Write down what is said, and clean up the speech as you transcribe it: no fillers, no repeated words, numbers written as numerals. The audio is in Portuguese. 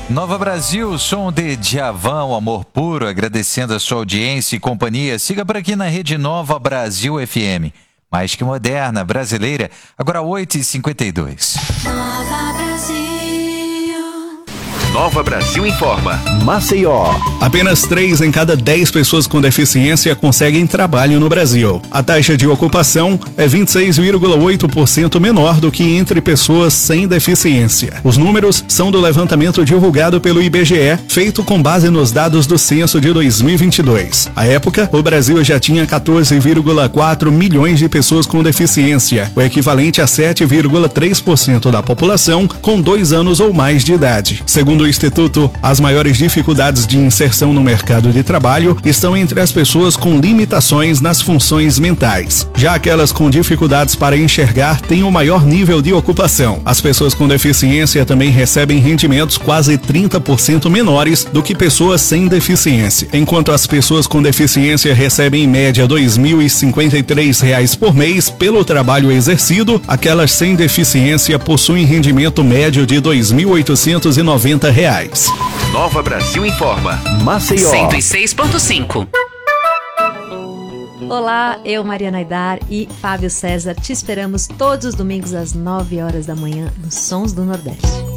Nova Brasil, som de Djavan, o amor puro, agradecendo a sua audiência e companhia. Siga por aqui na Rede Nova Brasil FM. Mais que moderna, brasileira, agora 8h52. Nova Brasil. Nova Brasil informa. Maceió. Apenas 3 em cada 10 pessoas com deficiência conseguem trabalho no Brasil. A taxa de ocupação é 26,8% menor do que entre pessoas sem deficiência. Os números são do levantamento divulgado pelo IBGE, feito com base nos dados do censo de 2022. À época, o Brasil já tinha 14,4 milhões de pessoas com deficiência, o equivalente a 7,3% da população com 2 anos ou mais de idade. Segundo o Instituto, as maiores dificuldades de inserção no mercado de trabalho estão entre as pessoas com limitações nas funções mentais. Já aquelas com dificuldades para enxergar têm o maior nível de ocupação. As pessoas com deficiência também recebem rendimentos quase 30% menores do que pessoas sem deficiência. Enquanto as pessoas com deficiência recebem em média R$ 2.053 por mês pelo trabalho exercido, aquelas sem deficiência possuem rendimento médio de R$ 2.890. Nova Brasil informa. Maceió. 106.5. Olá, eu, Mariana Aidar e Fábio César te esperamos todos os domingos às 9 horas da manhã nos Sons do Nordeste.